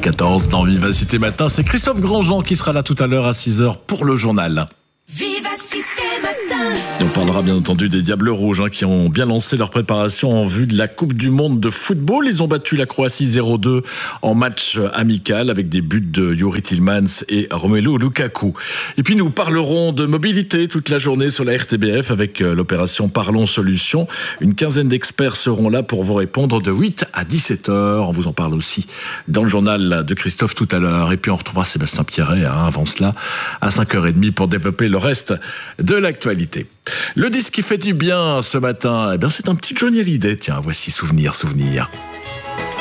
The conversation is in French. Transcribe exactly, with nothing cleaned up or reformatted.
quatorze dans Vivacité Matin. C'est Christophe Grandjean qui sera là tout à l'heure à six heures pour le journal. Vivacité Matin. Et on parlera bien entendu des Diables Rouges hein, qui ont bien lancé leur préparation en vue de la Coupe du Monde de football. Ils ont battu la Croatie zéro deux en match amical avec des buts de Youri Tillmans et Romelu Lukaku. Et puis nous parlerons de mobilité toute la journée sur la R T B F avec l'opération Parlons Solutions. Une quinzaine d'experts seront là pour vous répondre de huit à dix-sept heures. On vous en parle aussi dans le journal de Christophe tout à l'heure. Et puis on retrouvera Sébastien Pierret hein, avant cela à cinq heures trente pour développer le reste de l'actualité. Le disque qui fait du bien ce matin, eh bien c'est un petit Johnny Hallyday. Tiens, voici Souvenir, Souvenir.